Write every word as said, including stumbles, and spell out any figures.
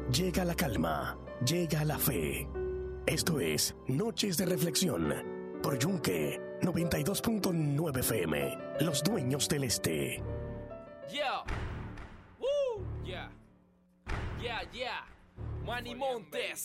llega la calma, llega la fe. Esto es Noches de Reflexión por Yunque noventa y dos punto nueve F M, Los Dueños del Este. Yeah. Woo. Yeah. Yeah, yeah. Manny Montes.